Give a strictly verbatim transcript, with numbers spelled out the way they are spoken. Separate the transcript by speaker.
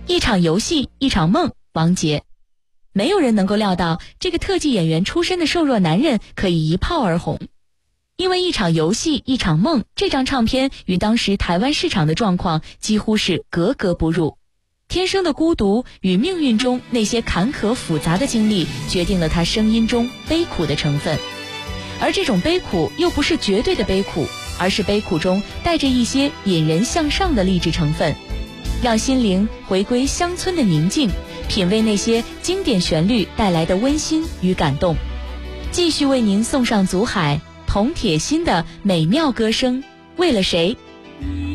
Speaker 1: 一场游戏，一场梦，王杰。没有人能够料到，这个特技演员出身的瘦弱男人可以一炮而红。因为一场游戏，一场梦，这张唱片与当时台湾市场的状况几乎是格格不入。天生的孤独与命运中那些坎坷复杂的经历，决定了他声音中悲苦的成分。而这种悲苦又不是绝对的悲苦，而是悲苦中带着一些引人向上的励志成分，让心灵回归乡村的宁静，品味那些经典旋律带来的温馨与感动。继续为您送上祖海铜铁心的美妙歌声，为了谁？